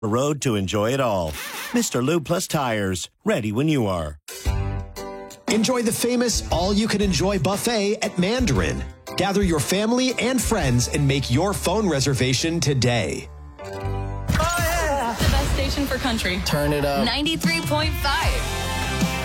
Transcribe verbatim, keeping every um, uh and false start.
the road to enjoy it all. Mister Lube Plus Tires, ready when you are. Enjoy the famous all-you-can-enjoy buffet at Mandarin. Gather your family and friends and make your phone reservation today. Oh, yeah. The best station for country. Turn it up. ninety-three point five.